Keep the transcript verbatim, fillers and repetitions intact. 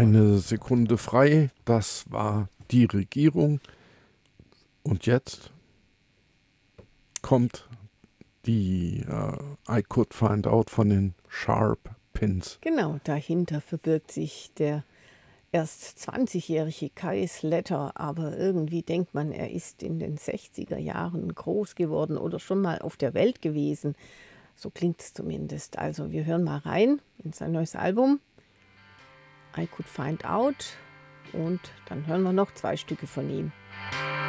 Eine Sekunde frei, das war die Regierung. Und jetzt kommt die äh, I Could Find Out von den Sharp Pins. Genau, dahinter verbirgt sich der erst zwanzigjährige Kai Slater, aber irgendwie denkt man, er ist in den sechziger Jahren groß geworden oder schon mal auf der Welt gewesen. So klingt es zumindest. Also wir hören mal rein in sein neues Album I Could Find Out und dann hören wir noch zwei Stücke von ihm.